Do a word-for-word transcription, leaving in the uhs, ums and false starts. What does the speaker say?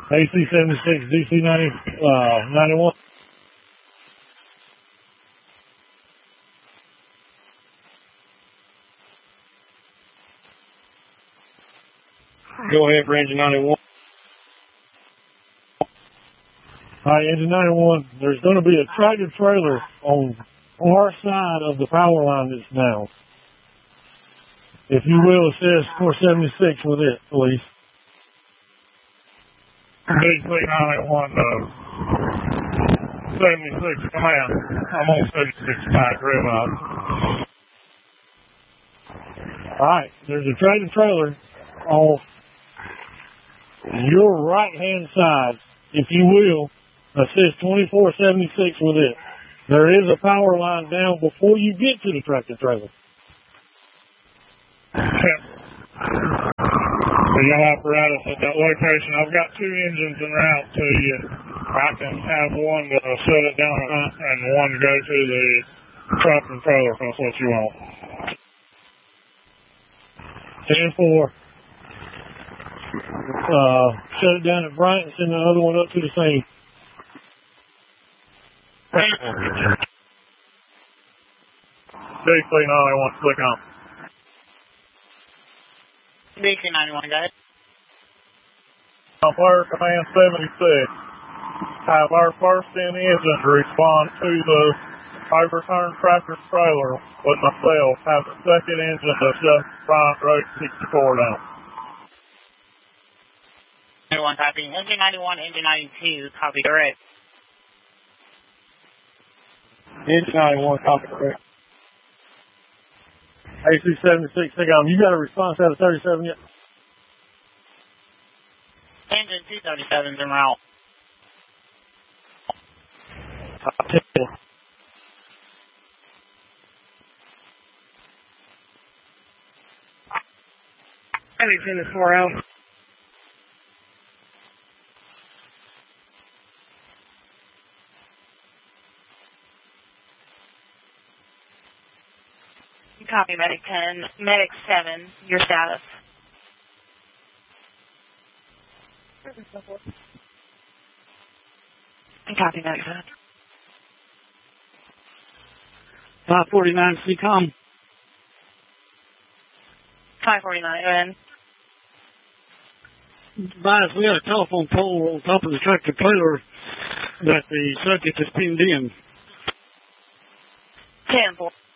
A C seventy-six, D C ninety, uh, ninety-one. Go ahead for engine ninety-one. All right, engine ninety-one, there's going to be a tractor trailer on our side of the power line that's down. If you will, assist four seventy-six with it, please. D C ninety-one, uh, seventy-six, command. I'm on seventy-six back, red eye. All right, there's a tractor trailer on your right-hand side. If you will, assist twenty-four seventy-six with it. There is a power line down before you get to the tractor trailer. The young apparatus at that location. I've got two engines en route to you. I can have one to set it down and one to go to the truck and trailer if that's what you want. ten four. Uh, shut it down at Bryant and send the other one up to the scene. D C ninety-one, click on. D C ninety-one, go ahead. Fire Command seventy-six. Have our first in engine to respond to the overturned tractor trailer with myself. Have the second engine to shut Bryant Road sixty-four down. ninety-one, copy. Engine ninety-one, engine ninety-two, copy direct. Engine ninety-one, copy correct. A C seventy-six, take on. You got a response out of thirty-seven yet? Engine two thirty-seven is en route. Top ten. Everything is four out. Copy, Medic ten. Medic seven, your status. Copy, Medic seven. five forty-nine, C COM. five forty-nine, go ahead. Advise, we got a telephone pole on top of the tractor trailer that the subject is pinned in. ten four.